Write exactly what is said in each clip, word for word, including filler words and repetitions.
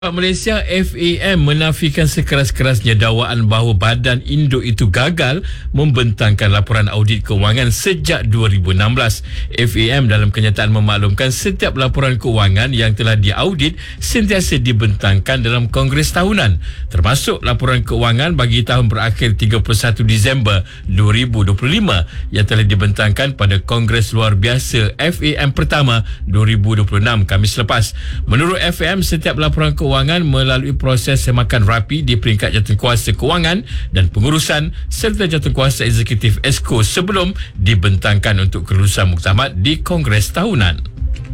Malaysia F A M menafikan sekeras-kerasnya dakwaan bahawa badan induk itu gagal membentangkan laporan audit kewangan sejak dua ribu enam belas. F A M dalam kenyataan memaklumkan setiap laporan kewangan yang telah diaudit sentiasa dibentangkan dalam Kongres tahunan, termasuk laporan kewangan bagi tahun berakhir tiga puluh satu Disember dua ribu dua puluh lima yang telah dibentangkan pada Kongres Luar Biasa F A M pertama dua ribu dua puluh enam Khamis lepas. Menurut F A M, setiap laporan kewangan Kewangan melalui proses semakan rapi di peringkat jawatankuasa kewangan dan pengurusan serta jawatankuasa eksekutif Esko sebelum dibentangkan untuk kelulusan muktamad di Kongres tahunan.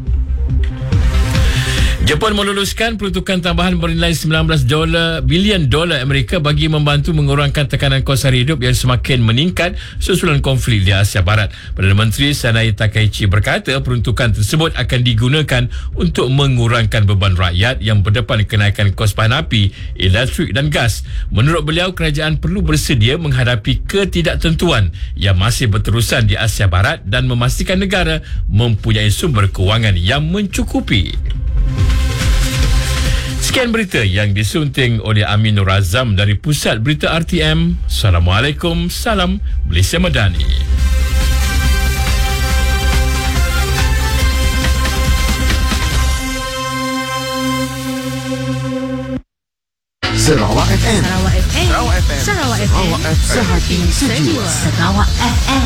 Jepun meluluskan peruntukan tambahan bernilai sembilan belas bilion dolar Amerika bagi membantu mengurangkan tekanan kos hari hidup yang semakin meningkat susulan konflik di Asia Barat. Perdana Menteri Sanai Takaichi berkata peruntukan tersebut akan digunakan untuk mengurangkan beban rakyat yang berdepan kenaikan kos bahan api, elektrik dan gas. Menurut beliau, kerajaan perlu bersedia menghadapi ketidaktentuan yang masih berterusan di Asia Barat dan memastikan negara mempunyai sumber kewangan yang mencukupi. Sekian berita yang disunting oleh Amin Nur Azam dari Pusat Berita R T M. Assalamualaikum, salam Malaysia Madani. Sarawak F M. Sarawak F M. Sarawak F M. Sarawak F M. Sehati sejuk. Sarawak F M.